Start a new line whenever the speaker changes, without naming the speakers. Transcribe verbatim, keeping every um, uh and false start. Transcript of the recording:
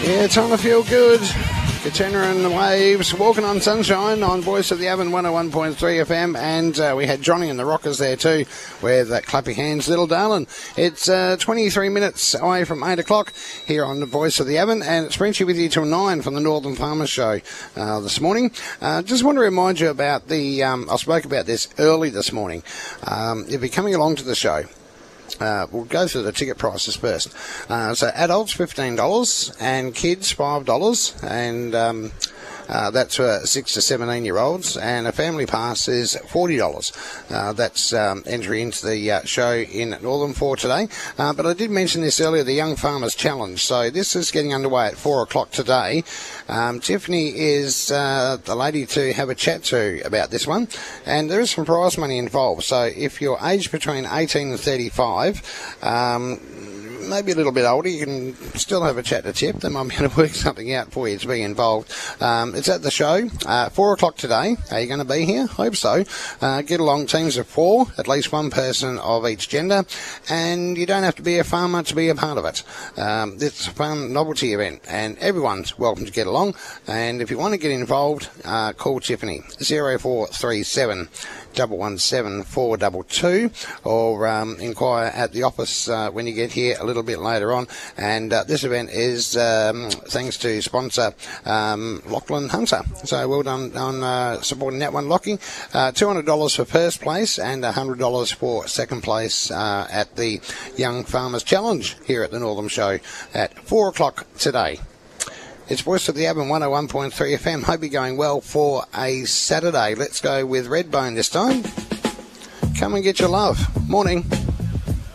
Yeah, time to feel good. Katrina and the Waves, Walking on Sunshine on Voice of the Oven one oh one point three F M, and uh, we had Johnny and the Rockers there too with uh, Clap Your Hands Little Darling. It's uh, twenty-three minutes away from eight o'clock here on the Voice of the Oven, and it's Frenchy with you till nine from the Northern Farmers Show uh, this morning. Uh, just want to remind you about the, um, I spoke about this early this morning. Um, you'll be coming along to the show. Uh, we'll go through the ticket prices first. Uh, so adults fifteen dollars and kids five dollars, and um, uh, that's for six to seventeen year olds, and a family pass is forty dollars. Uh, that's um, entry into the uh, show in Northern for today. Uh, but I did mention this earlier, the Young Farmers Challenge. So this is getting underway at four o'clock today. Um, Tiffany is uh, the lady to have a chat to about this one, and there is some prize money involved. So if you're aged between eighteen and thirty-five, um, maybe a little bit older, you can still have a chat to Tip. They might be able to work something out for you to be involved. Um, it's at the show, uh, four o'clock today. Are you going to be here? Hope so. Uh, get along teams of four, at least one person of each gender, and you don't have to be a farmer to be a part of it. Um, it's a fun novelty event, and everyone's welcome to get along. And if you want to get involved, uh, call Tiffany, zero four three seven, one one seven, four two two, or um, inquire at the office uh, when you get here a little bit later on. And uh, this event is um, thanks to sponsor um, Lachlan Hunter. So well done on uh, supporting that one, Lockie. Uh, two hundred dollars for first place and one hundred dollars for second place uh, at the Young Farmers Challenge here at the Northern Show at four o'clock today. It's Voice of the Oven one oh one point three F M. Hope you're going well for a Saturday. Let's go with Redbone this time. Come and get your love. Morning.